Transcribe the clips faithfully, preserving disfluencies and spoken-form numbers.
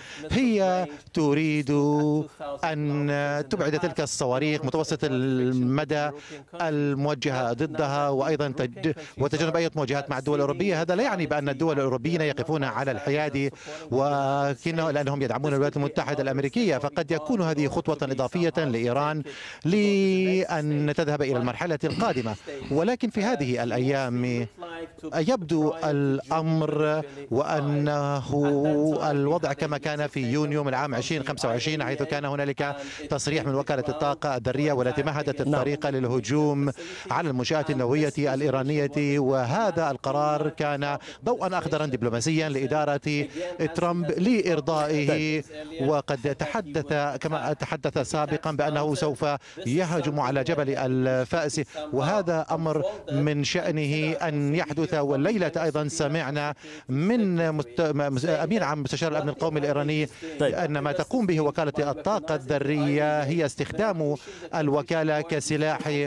هي تريد أن تبعد تلك الصواريخ متوسطة المدى الموجهة ضدها، وأيضا وتجنب أي مواجهات مع الدول الأوروبية. هذا لا يعني بأن الدول الأوروبيين يقفون على الحياد ولكنه لأنهم يدعمون الولايات المتحدة الأمريكية، فقد يكون هذه خطوة إضافية لإيران لأن تذهب إلى المرحلة القادمة. ولكن في هذه الأيام يبدو الأمر وأنه الوضع كما كان في يونيو من عام ألفين وخمسة وعشرين، حيث كان هنالك تصريح من وكالة الطاقة الذرية والتي مهدت الطريق للهجوم على المنشآت النووية الإيرانية، وهذا القرار كان ضوءا أخضرا دبلوماسيا لإدارة ترامب لإرضائه. وقد تحدث كما تحدث سابقا بأنه سوف يهجم على جبل الفأس، وهذا أمر من شأنه أن يحدث. والليلة أيضا سمعنا من أمين عام مستشار الأمن القومي الإيراني أن ما تقوم به وكالة الطاقة الذرية هي استخدام الوكالة كسلاح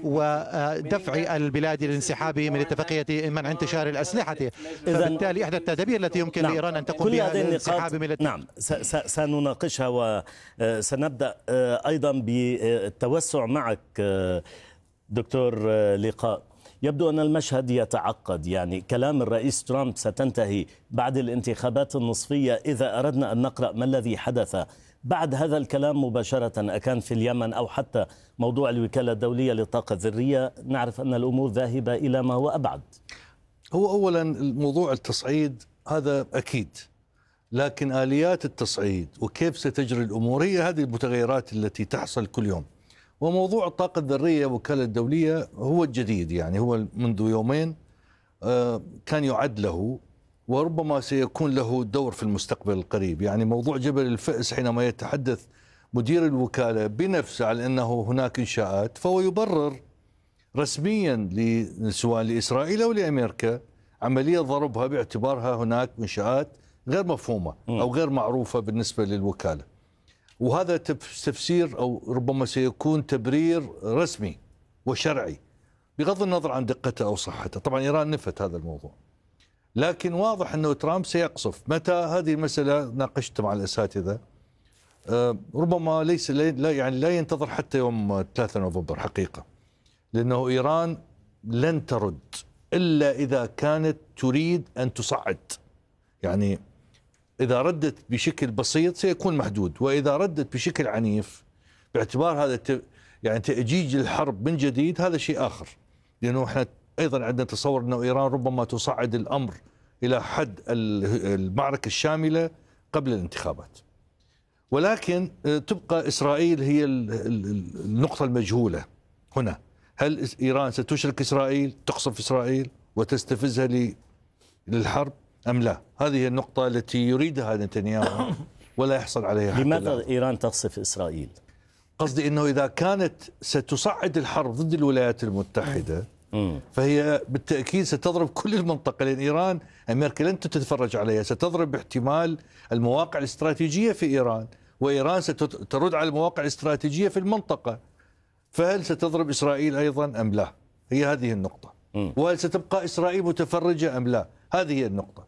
ودفع البلاد للانسحاب من اتفاقية منع انتشار الأسلحة. فبالتالي إحدى التدابير التي يمكن نعم. لإيران أن تقوم بها الانسحاب من نعم سنناقشها. وسنبدأ أيضا بالتوسع معك دكتور لقاء. يبدو أن المشهد يتعقد، يعني كلام الرئيس ترامب ستنتهي بعد الانتخابات النصفية إذا أردنا أن نقرأ ما الذي حدث بعد هذا الكلام مباشرة، أكان في اليمن أو حتى موضوع الوكالة الدولية للطاقة الذرية. نعرف أن الأمور ذاهبة إلى ما هو أبعد. هو أولا موضوع التصعيد هذا أكيد، لكن آليات التصعيد وكيف ستجري الأمور هي هذه المتغيرات التي تحصل كل يوم. وموضوع الطاقة الذرية وكالة الدولية هو الجديد، يعني هو منذ يومين كان يعد له، وربما سيكون له دور في المستقبل القريب. يعني موضوع جبل الفأس حينما يتحدث مدير الوكالة بنفسه على أنه هناك إنشاءات، فهو يبرر رسميا سواء لإسرائيل أو لأمريكا عملية ضربها باعتبارها هناك إنشاءات غير مفهومة أو غير معروفة بالنسبة للوكالة. وهذا تفسير أو ربما سيكون تبرير رسمي وشرعي بغض النظر عن دقته أو صحته. طبعا إيران نفت هذا الموضوع، لكن واضح أنه ترامب سيقصف. متى هذه المسألة ناقشت مع الأساتذة، أه ربما ليس لا يعني لا ينتظر حتى يوم ثلاثة نوفمبر حقيقة، لأنه إيران لن ترد إلا إذا كانت تريد أن تصعد. يعني إذا ردت بشكل بسيط سيكون محدود، وإذا ردت بشكل عنيف باعتبار هذا يعني تأجيج الحرب من جديد هذا شيء آخر. لأنه احنا أيضا عندنا تصور أنه إيران ربما تصعد الأمر إلى حد المعركة الشاملة قبل الانتخابات. ولكن تبقى إسرائيل هي النقطة المجهولة هنا. هل إيران ستشرك إسرائيل، تقصف إسرائيل وتستفزها للحرب أم لا؟ هذه هي النقطة التي يريدها نتنياهو ولا يحصل عليها. لماذا إيران تقصف إسرائيل؟ قصدي أنه إذا كانت ستصعد الحرب ضد الولايات المتحدة فهي بالتأكيد ستضرب كل المنطقة، لأن إيران أمريكا لن تتفرج عليها، ستضرب باحتمال المواقع الاستراتيجية في إيران، وإيران سترد على المواقع الاستراتيجية في المنطقة. فهل ستضرب إسرائيل أيضا أم لا؟ هي هذه النقطة. وهل ستبقى إسرائيل متفرجة أم لا؟ هذه هي النقطة.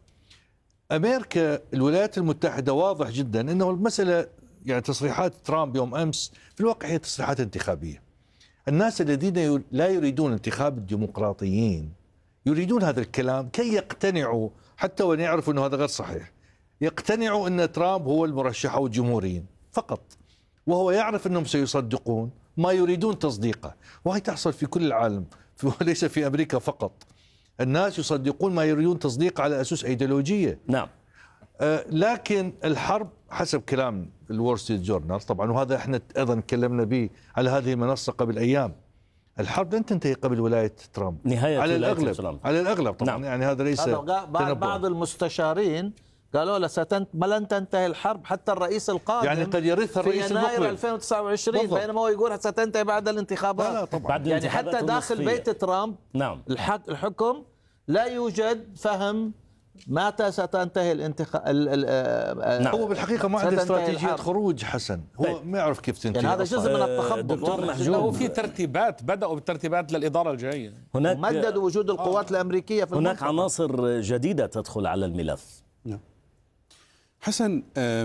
أمريكا الولايات المتحدة واضح جدا أنه المسألة، يعني تصريحات ترامب يوم أمس في الواقع هي تصريحات انتخابية. الناس الذين لا يريدون انتخاب الديمقراطيين يريدون هذا الكلام كي يقتنعوا، حتى وأن يعرفوا أنه هذا غير صحيح، يقتنعوا أن ترامب هو المرشح أو الجمهوريين فقط، وهو يعرف أنهم سيصدقون ما يريدون تصديقه. وهي تحصل في كل العالم وليس في أمريكا فقط. الناس يصدقون ما يريدون تصديق على أسس أيديولوجية. نعم. آه لكن الحرب حسب كلام الول ستريت جورنال طبعا، وهذا احنا ايضا تكلمنا به على هذه المنصة قبل ايام، الحرب لن تنتهي قبل ولاية ترامب نهاية على ولاية الاغلب ترامب. على الاغلب طبعا. نعم. يعني هذا ليس بعض المستشارين قالوا له ستنت... ما لن تنتهي الحرب حتى الرئيس القادم، يعني قد يرثها الرئيس في يناير المقبل ألفين وتسعة وعشرين، بينما هو يقول ستنتهي بعد الانتخابات. لا لا طبعا. بعد يعني حتى داخل بيت ترامب نعم. الحكم لا يوجد فهم متى ستنتهي الانتخاب. نعم. هو بالحقيقة ما عنده استراتيجية خروج حسن، هو ما يعرف كيف تنتهي. يعني هذا جزء من التخبط. هو في ترتيبات، بدأوا بالترتيبات للإدارة الجاية. هناك مددوا وجود القوات آه. الأمريكية في هناك المنطقة. عناصر جديدة تدخل على الملف. نعم. حسن